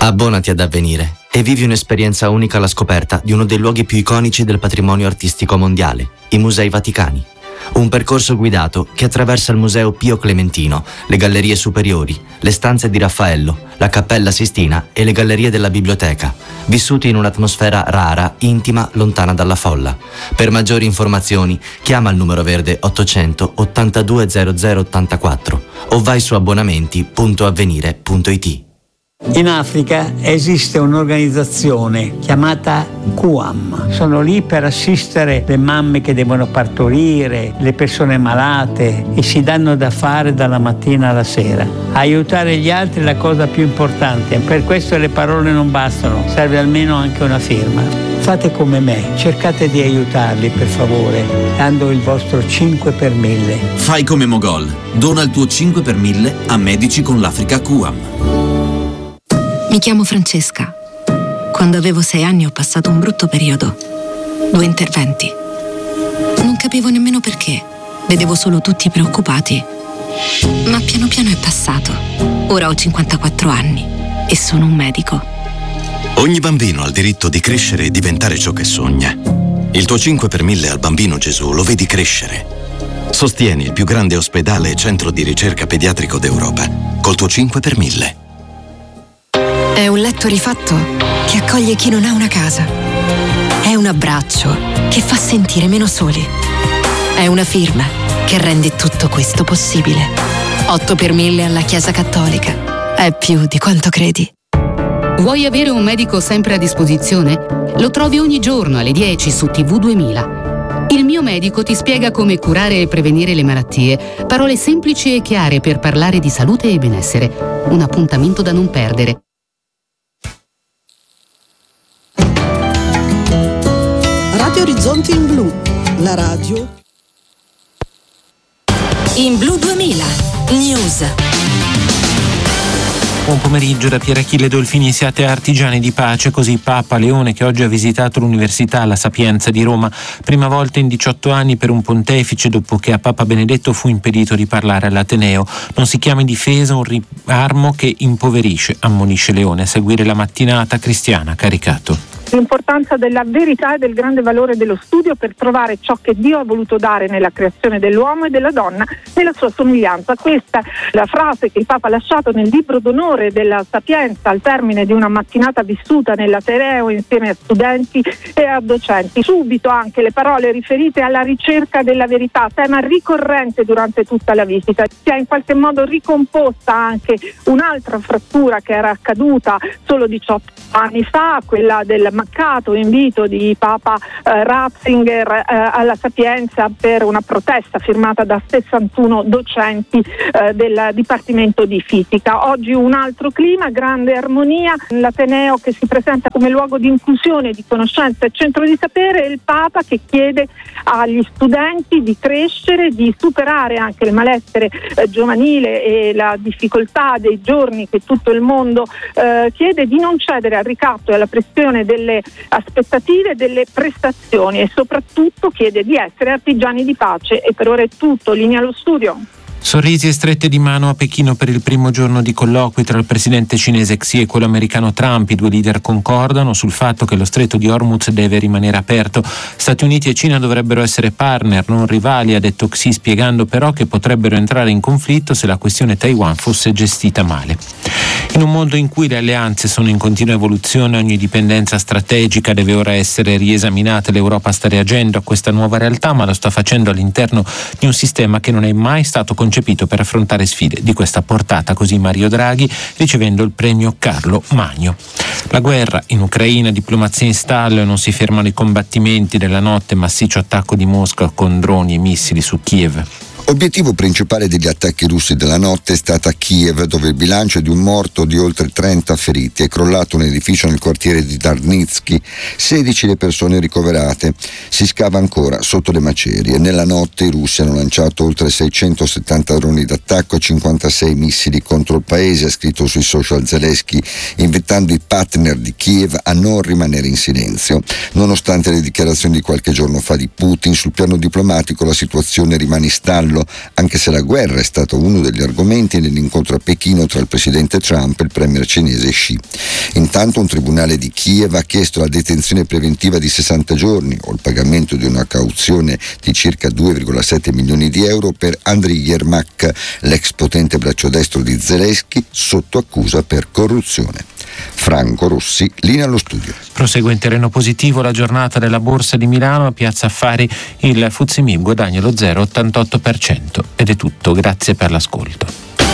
Abbonati ad Avvenire e vivi un'esperienza unica alla scoperta di uno dei luoghi più iconici del patrimonio artistico mondiale, i Musei Vaticani. Un percorso guidato che attraversa il Museo Pio Clementino, le gallerie superiori, le stanze di Raffaello, la Cappella Sistina e le gallerie della biblioteca, vissuti in un'atmosfera rara, intima, lontana dalla folla. Per maggiori informazioni chiama il numero verde 800 82 00 84 o vai su abbonamenti.avvenire.it. In Africa esiste un'organizzazione chiamata QAM. Sono lì per assistere le mamme che devono partorire, le persone malate, e si danno da fare dalla mattina alla sera. Aiutare gli altri è la cosa più importante, per questo le parole non bastano, serve almeno anche una firma. Fate come me, cercate di aiutarli per favore, dando il vostro 5 per 1000. Fai come Mogol, dona il tuo 5 per 1000 a Medici con l'Africa QAM. Mi chiamo Francesca. Quando avevo 6 anni ho passato un brutto periodo. 2 interventi. Non capivo nemmeno perché. Vedevo solo tutti preoccupati. Ma piano piano è passato. Ora ho 54 anni e sono un medico. Ogni bambino ha il diritto di crescere e diventare ciò che sogna. Il tuo 5 per 1000 al Bambino Gesù lo vedi crescere. Sostieni il più grande ospedale e centro di ricerca pediatrico d'Europa col tuo 5 per 1000. È un letto rifatto che accoglie chi non ha una casa. È un abbraccio che fa sentire meno soli. È una firma che rende tutto questo possibile. 8 per 1000 alla Chiesa Cattolica. È più di quanto credi. Vuoi avere un medico sempre a disposizione? Lo trovi ogni giorno alle 10 su TV 2000. Il mio medico ti spiega come curare e prevenire le malattie. Parole semplici e chiare per parlare di salute e benessere. Un appuntamento da non perdere. Radio Orizzonti in Blu, la radio In Blu 2000 News. Buon pomeriggio da Pier Achille Dolfini. Siate artigiani di pace, così Papa Leone, che oggi ha visitato l'Università La Sapienza di Roma, prima volta in 18 anni per un pontefice dopo che a Papa Benedetto fu impedito di parlare all'Ateneo. Non si chiami difesa un riarmo che impoverisce, ammonisce Leone. A seguire la mattinata cristiana Caricato. L'importanza della verità e del grande valore dello studio per trovare ciò che Dio ha voluto dare nella creazione dell'uomo e della donna nella sua somiglianza. Questa è la frase che il Papa ha lasciato nel libro d'onore della Sapienza al termine di una mattinata vissuta nell'Ateneo insieme a studenti e a docenti. Subito anche le parole riferite alla ricerca della verità, tema ricorrente durante tutta la visita. Si è in qualche modo ricomposta anche un'altra frattura che era accaduta solo 18 anni fa, quella del mancato invito di Papa Ratzinger alla Sapienza per una protesta firmata da 61 docenti del Dipartimento di Fisica. Oggi un altro clima, grande armonia, l'Ateneo che si presenta come luogo di inclusione, di conoscenza e centro di sapere, e il Papa che chiede agli studenti di crescere, di superare anche il malessere giovanile e la difficoltà dei giorni che tutto il mondo chiede, di non cedere al ricatto e alla pressione delle aspettative, delle prestazioni, e soprattutto chiede di essere artigiani di pace. E per ora è tutto, linea allo studio. Sorrisi e strette di mano a Pechino per il primo giorno di colloqui tra il presidente cinese Xi e quello americano Trump. I due leader concordano sul fatto che lo stretto di Hormuz deve rimanere aperto. Stati Uniti e Cina dovrebbero essere partner, non rivali, ha detto Xi, spiegando però che potrebbero entrare in conflitto se la questione Taiwan fosse gestita male. In un mondo in cui le alleanze sono in continua evoluzione, ogni dipendenza strategica deve ora essere riesaminata. L'Europa sta reagendo a questa nuova realtà, ma lo sta facendo all'interno di un sistema che non è mai stato concepito per affrontare sfide di questa portata, così Mario Draghi ricevendo il premio Carlo Magno. La guerra in Ucraina, diplomazia in stallo e non si fermano i combattimenti della notte, massiccio attacco di Mosca con droni e missili su Kiev. Obiettivo principale degli attacchi russi della notte è stata Kiev, dove il bilancio è di un morto, di oltre 30 feriti. È crollato un edificio nel quartiere di Darnitsky, 16 le persone ricoverate. Si scava ancora sotto le macerie. Nella notte i russi hanno lanciato oltre 670 droni d'attacco e 56 missili contro il paese, ha scritto sui social Zelensky, invitando i partner di Kiev a non rimanere in silenzio. Nonostante le dichiarazioni di qualche giorno fa di Putin, sul piano diplomatico la situazione rimane in stallo coltello, anche se la guerra è stato uno degli argomenti nell'incontro a Pechino tra il presidente Trump e il premier cinese Xi. Intanto un tribunale di Kiev ha chiesto la detenzione preventiva di 60 giorni o il pagamento di una cauzione di circa 2,7 milioni di euro per Andriy Yermak, l'ex potente braccio destro di Zelensky, sotto accusa per corruzione. Franco Rossi, linea allo studio. Prosegue in terreno positivo la giornata della Borsa di Milano. A Piazza Affari il FTSE MIB guadagna lo 0,88%. Ed è tutto, grazie per l'ascolto.